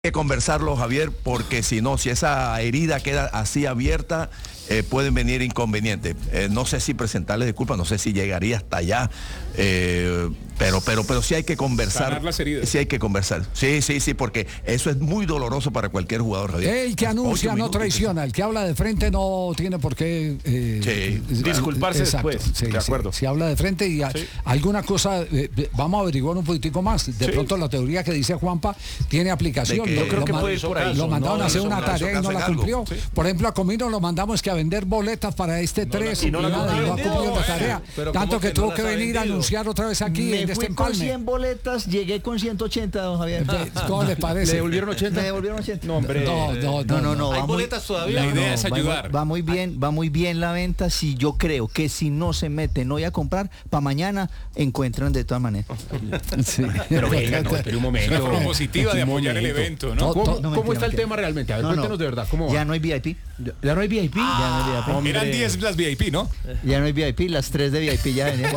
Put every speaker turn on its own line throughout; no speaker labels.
Que conversarlo, Javier, porque si no, si esa herida queda así abierta, pueden venir inconvenientes. No sé si presentarle disculpas, no sé si llegaría hasta allá, pero sí hay que conversar.
Sanar las heridas.
Sí hay que conversar. Sí, porque eso es muy doloroso para cualquier jugador, Javier.
El que anuncia no traiciona, el que habla de frente no tiene por qué
disculparse después.
Sí,
de acuerdo.
Si habla de frente y alguna cosa, vamos a averiguar un poquitico más. De pronto la teoría que dice Juanpa tiene aplicación.
Yo creo que puede ir por ahí.
Lo mandaron a hacer una tarea y no la cumplió. Sí. Por ejemplo, a Comino lo mandamos que a vender boletas para este 3 y no ha cumplido la tarea. Tanto que tuvo que venir a anunciar otra vez aquí en este empalme.
Con 100 boletas, llegué con 180, don Javier.
¿Cómo les parece?
¿Le devolvieron 80? Me devolvieron 80.
No, hombre.
No.
¿Hay boletas todavía? La idea es ayudar.
Va muy bien la venta. Si yo creo que si no se meten hoy a comprar, para mañana encuentran de todas maneras.
Sí.
Pero venga, pero un momento. Una forma positiva de apoyar el evento, ¿no?
¿Cómo está el tema realmente? A ver, cuéntenos de verdad. ¿Cómo va?
Ya no hay VIP.
¿Ya no hay VIP?
Ya no hay VIP.
Eran 10 las VIP, ¿no?
Ya no hay VIP, las 3 de VIP ya venían.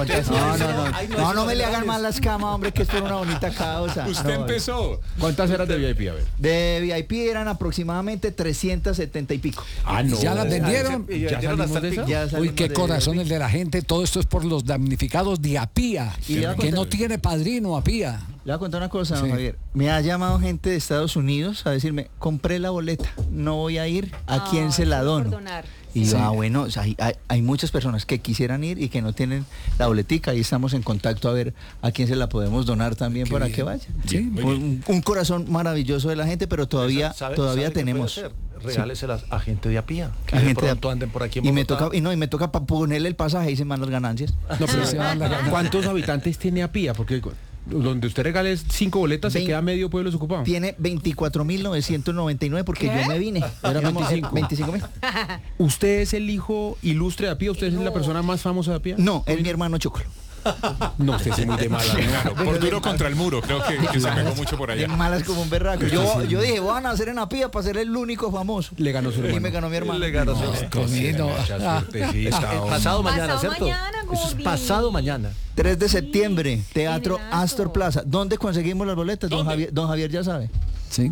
No me le hagan mal las camas, hombre, que es por una bonita causa.
Usted empezó.
¿Cuántas eran de VIP? A ver.
De VIP eran aproximadamente 370 y pico.
No. ¿Ya las vendieron?
¿Ya salimos de esas?
Uy, qué corazón el de la gente. Todo esto es por los damnificados de APIA, que no tiene padrino APIA.
Le voy a contar una cosa, don Javier. Me ha llamado gente de Estados Unidos a decirme, compré la boleta, no voy a ir, ¿a quién se la dono? Y yo, bueno, o sea, hay muchas personas que quisieran ir y que no tienen la boletica, y estamos en contacto a ver a quién se la podemos donar también para que vaya.
Sí,
un corazón maravilloso de la gente, pero todavía tenemos.
Regáleselas a gente de APIA, que
de
de pronto anden por aquí en Bogotá.
Y me toca para ponerle el pasaje y se van las ganancias.
No, pero ¿cuántos habitantes tiene APIA? Porque donde usted regale 5 boletas se queda medio pueblo desocupado.
Tiene 24.999 porque yo me vine.
Era 25.000. ¿Usted es el hijo ilustre de APIA? ¿Usted es la persona más famosa de APIA?
No, es mi hermano Chocolo.
No, usted es muy de mala.
Claro, por duro contra el muro, creo que se pegó mucho por allá.
De malas como un berraco. Yo dije, van a hacer en APIA para ser el único famoso.
Le ganó su hermano.
Y me ganó mi hermano.
Le ganó su hermano. Pasado mañana, ¿cierto? Eso es pasado mañana.
3 de septiembre, Teatro Astor Plaza. ¿Dónde conseguimos las boletas? Don Javier ya sabe.
Sí.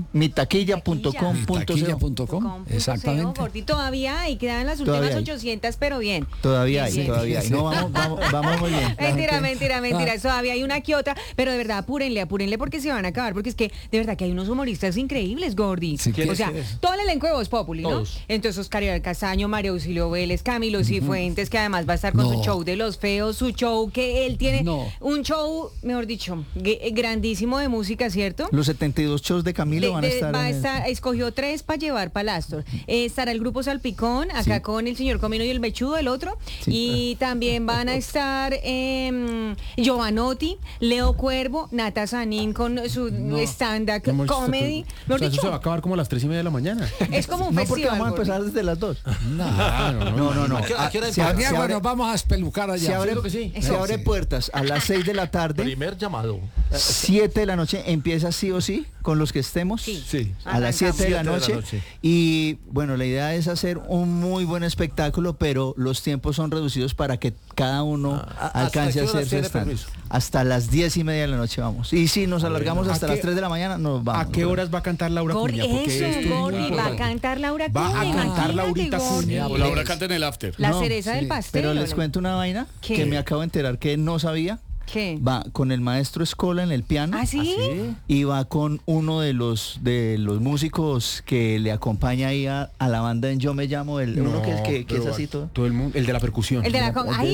Mitaquilla.com.
Exactamente.
Y todavía hay, quedan las últimas 800, pero bien.
Todavía hay. No, vamos muy bien.
Mentira. Todavía hay una que otra, pero de verdad, apúrenle porque se van a acabar, porque es que de verdad que hay unos humoristas increíbles, Gordy.
Sí,
o sea, todo el elenco de Voz Populi, ¿no?
Todos.
Entonces Oscar Iván Castaño, María Auxilio Vélez, Camilo Cifuentes, que además va a estar con su show de los feos, su show que él tiene, un show, mejor dicho, grandísimo de música, ¿cierto?
Los 72 shows de Camilo van a estar.
Escogió 3 para llevar para Astor. Estará el grupo Salpicón, acá con el señor Comino y el Mechudo, el otro. Sí. Y también van a estar Giovanotti, Leo Cuervo, Nata Sanín con su stand-up comedy.
Eso se va a acabar como a las 3:30 de la mañana.
Es como un
festival. No, porque vamos a empezar desde las 2. No.
¿A qué hora
Bueno, vamos a espelucar allá.
Se abre puertas a las 6 de la tarde.
Primer llamado.
7 de la noche empieza sí o sí con los que estemos.
Sí.
A las 7 de la noche. Y bueno, la idea es hacer un muy buen espectáculo, pero los tiempos son reducidos para que cada uno alcance a hacer su stand. Hasta las 10:30 de la noche vamos. Y si nos alargamos hasta las 3 de la mañana, nos vamos.
¿A qué horas va a cantar Laura Cuña?
Gordy, va a cantar Laura Cuña.
Va a cantar Laurita Cuña.
O Laura canta en el after.
La cereza del pastel.
Pero les cuento una vaina que me acabo de enterar que no sabía.
¿Qué?
Va con el maestro Escola en el piano.
¿Ah, sí?
Y va con uno de los músicos que le acompaña ahí a la banda en Yo Me Llamo, uno que es así todo.
Todo el mundo, el de la percusión.
El de la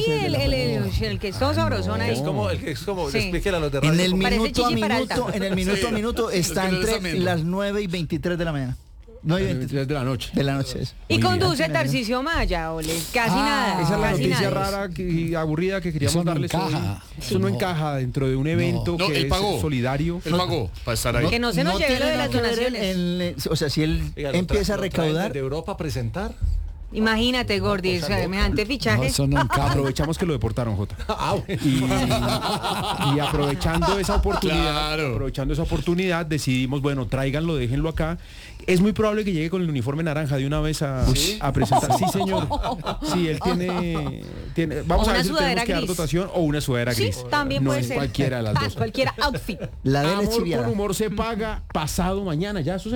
el que es todo sabrosón ahí.
Es como explíquele a los de
En
radio.
el minuto a minuto está entre las 9:23 de la mañana.
9:23 de la noche.
De la noche.
Y conduce Tarcisio Maya, casi nada.
Esa es la
casi
noticia
nada.
rara y aburrida que queríamos darles hoy. Eso no encaja dentro de un evento que es solidario.
Él pagó para estar ahí.
Que no se nos lleve lo de las donaciones.
O sea, si él empieza a recaudar.
De Europa a presentar.
Imagínate, Gordy, semejante fichaje.
Aprovechamos que lo deportaron, Jota. Y aprovechando esa oportunidad, decidimos, bueno, tráiganlo, déjenlo acá. Es muy probable que llegue con el uniforme naranja de una vez a presentar. Sí, señor. Sí, él tiene vamos a ver si tenemos que dar dotación o una sudadera gris.
Sí, también puede ser.
Cualquiera de las dos.
Cualquiera outfit.
La de
Amor con humor se paga pasado mañana. Ya, eso